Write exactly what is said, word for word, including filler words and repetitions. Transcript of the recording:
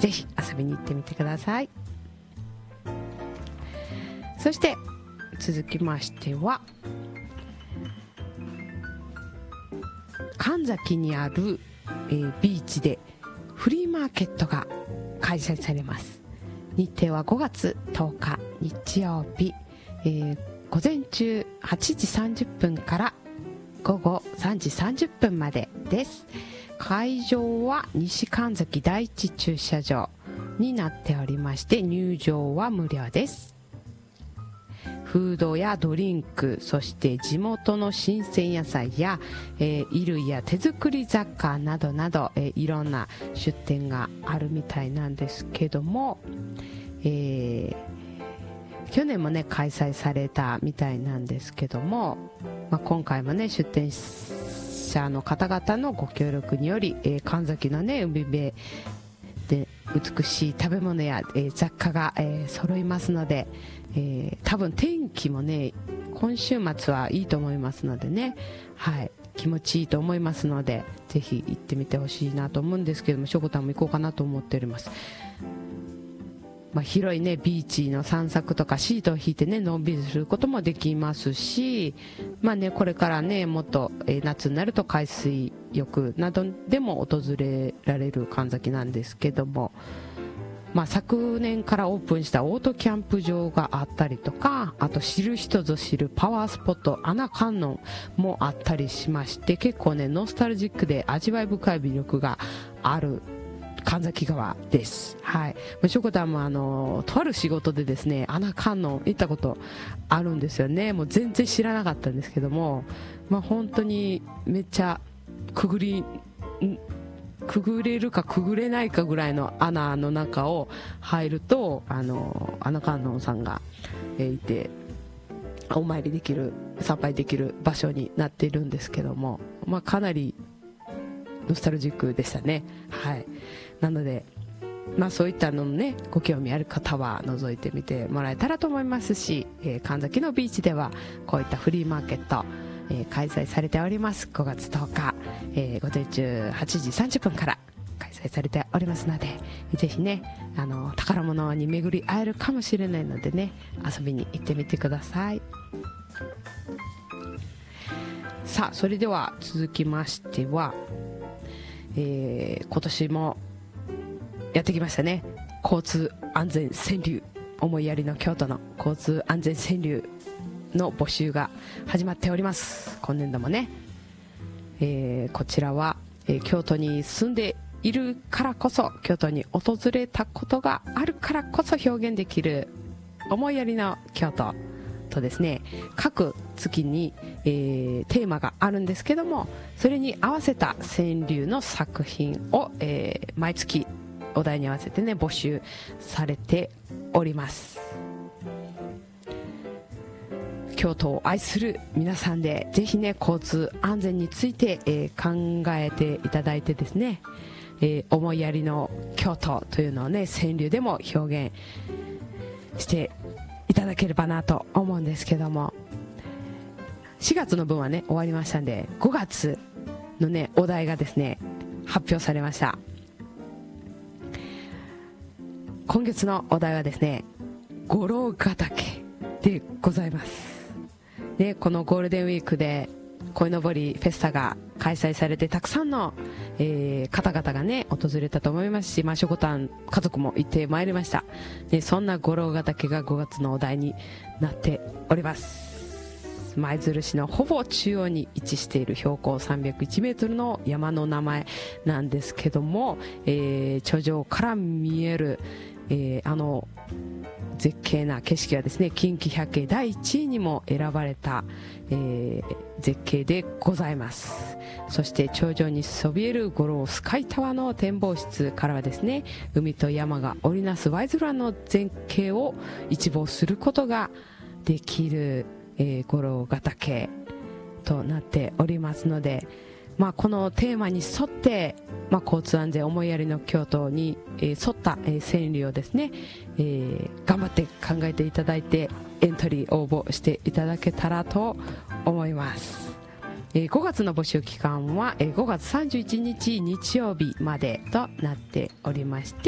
ぜひ遊びに行ってみてください。そして続きましては、神崎にある、えー、ビーチでフリーマーケットが開催されます。日程はごがつとおか日曜日、えー、午前中はちじさんじゅっぷんからごごさんじさんじゅっぷんまでです。会場は西神崎第一駐車場になっておりまして、入場は無料です。フードやドリンク、そして地元の新鮮野菜や、えー、衣類や手作り雑貨などなど、えー、いろんな出店があるみたいなんですけども、えー、去年もね開催されたみたいなんですけども、まあ、今回もね出店者の方々のご協力により、えー、神崎のね海辺で美しい食べ物や、えー、雑貨が、えー、揃いますので、えー、多分天気もね今週末はいいと思いますのでね、はい、気持ちいいと思いますので、ぜひ行ってみてほしいなと思うんですけども、しょこたんも行こうかなと思っております。まあ、広いねビーチの散策とかシートを引いてねのんびりすることもできますし、まあねこれからねもっと、えー、夏になると海水浴などでも訪れられる神崎なんですけども、まあ、昨年からオープンしたオートキャンプ場があったりとか、あと知る人ぞ知るパワースポット穴観音もあったりしまして、結構ねノスタルジックで味わい深い魅力がある神崎川です。はい。しょこたんもあのとある仕事でですね穴観音行ったことあるんですよね。もう全然知らなかったんですけども、まあ本当にめっちゃくぐりくぐれるかくぐれないかぐらいの穴の中を入ると、あの穴観音さんがいてお参りできる参拝できる場所になっているんですけども、まあかなりノスタルジックでしたね。はい。なので、まあそういったののね、ご興味ある方は覗いてみてもらえたらと思いますし、えー、神崎のビーチではこういったフリーマーケット、えー、開催されております。ごがつとおか、えー、午前中はちじさんじゅっぷんから開催されておりますので、ぜひね、あの、宝物に巡り会えるかもしれないのでね、遊びに行ってみてください。さあ、それでは続きましては、えー、今年もやってきましたね。交通安全川柳、思いやりの京都の交通安全川柳の募集が始まっております。今年度もね、えー、こちらは、えー、京都に住んでいるからこそ、京都に訪れたことがあるからこそ表現できる思いやりの京都とですね、各月に、えー、テーマがあるんですけども、それに合わせた川柳の作品を、えー、毎月お題に合わせてね募集されております。京都を愛する皆さんでぜひね交通安全について、えー、考えていただいてですね、えー、思いやりの京都というのをね川柳でも表現していただければなと思うんですけども、しがつの分はね終わりましたんで、ごがつのねお題がですね発表されました。今月のお題はですね、五郎ヶ岳でございます。で、このゴールデンウィークで鯉のぼりフェスタが開催されて、たくさんの、えー、方々がね訪れたと思いますし、まあ、しょこたん家族も行ってまいりました。で、そんな五郎ヶ岳がごがつのお題になっております。舞鶴市のほぼ中央に位置している標高さんびゃくいちメートルの山の名前なんですけども、えー、頂上から見える、えー、あの絶景な景色はですね、近畿百景だいいちいにも選ばれた、えー、絶景でございます。そして頂上にそびえる五郎スカイタワーの展望室からはですね、海と山が織りなす舞鶴湾の絶景を一望することができる、えー、五郎ヶ岳となっておりますので、まあ、このテーマに沿って、まあ、交通安全思いやりの京都に、えー、沿った、えー、川柳をですね、えー、頑張って考えていただいてエントリー応募していただけたらと思います。えー、ごがつの募集期間は、えー、ごがつさんじゅういちにち日曜日までとなっておりまして、